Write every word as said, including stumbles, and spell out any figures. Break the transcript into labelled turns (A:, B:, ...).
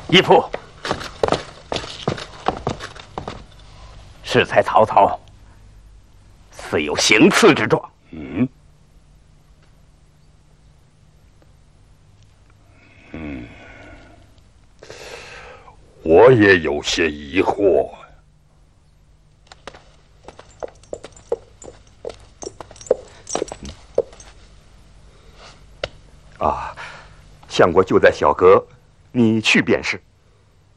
A: 义父，适才曹操似有行刺之状。
B: 嗯。嗯，我也有些疑惑。
C: 啊，相国就在小阁，你去便是。